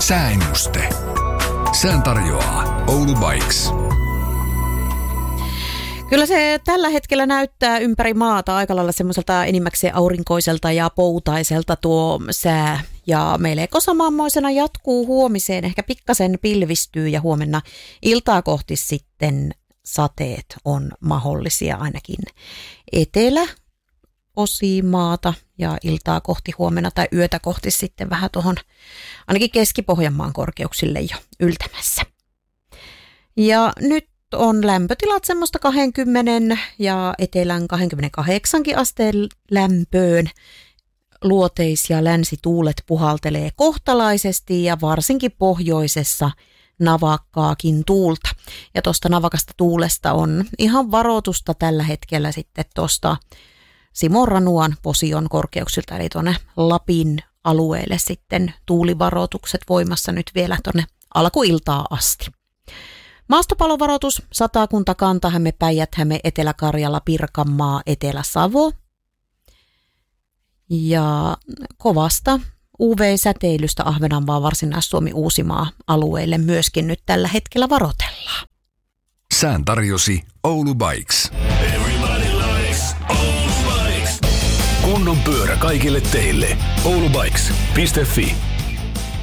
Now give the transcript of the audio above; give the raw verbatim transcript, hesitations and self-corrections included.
Sääennuste. Sään tarjoaa Oulu Bikes. Kyllä se tällä hetkellä näyttää ympäri maata aika lailla semmoiselta enimmäkseen aurinkoiselta ja poutaiselta tuo sää. Ja meileko samanmoisena jatkuu huomiseen, ehkä pikkasen pilvistyy ja huomenna iltaa kohti sitten sateet on mahdollisia ainakin etelä osia maata ja iltaa kohti huomenna tai yötä kohti sitten vähän tuohon ainakin Keski-Pohjanmaan korkeuksille jo yltämässä. Ja nyt on lämpötilat semmoista kaksikymmentä ja etelän kaksikymmentäkahdeksan asteen lämpöön. Luoteis- ja länsituulet puhaltelee kohtalaisesti ja varsinkin pohjoisessa navakkaakin tuulta. Ja tuosta navakasta tuulesta on ihan varoitusta tällä hetkellä sitten tuosta Simoranuan Posion korkeuksilta, eli tuonne Lapin alueelle sitten tuulivaroitukset voimassa nyt vielä tuonne alkuiltaa asti. Maastopalovaroitus, Satakunta, Kanta-Häme, Päijät-Häme, Etelä-Karjala, Pirkanmaa, Etelä-Savo. Ja kovasta U V-säteilystä Ahvenanmaan, Varsinais-Suomi, Uusimaa alueille myöskin nyt tällä hetkellä varoitellaan. Sään tarjosi Oulu Bikes. Kunnon pyörä kaikille teille. oulubikes piste fi